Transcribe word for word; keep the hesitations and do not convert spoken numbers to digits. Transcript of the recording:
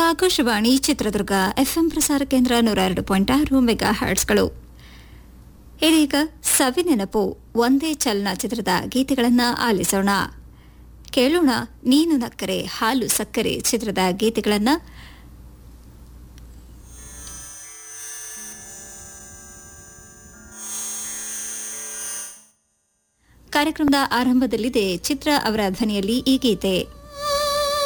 Akashvani Chitradurga FM ಪ್ರಸಾರ ಕೇಂದ್ರ ನೂರ ಎರಡು ಪಾಯಿಂಟ್ ಆರು ಮೆಗಾ ಹರ್ಟ್ಸ್ಗಳು. ಇದೀಗ ಸವಿನೆನಪು ಒಂದೇ ಚಲನಚಿತ್ರದ ಗೀತೆಗಳನ್ನು ಆಲಿಸೋಣ. ಕೇಳೋಣ ನೀನು ನಕ್ಕರೆ ಹಾಲು ಸಕ್ಕರೆ ಚಿತ್ರದ ಗೀತೆಗಳನ್ನು. ಕಾರ್ಯಕ್ರಮದ ಆರಂಭದಲ್ಲಿದೆ ಚಿತ್ರ ಅವರ ಧ್ವನಿಯಲ್ಲಿ ಈ ಗೀತೆ.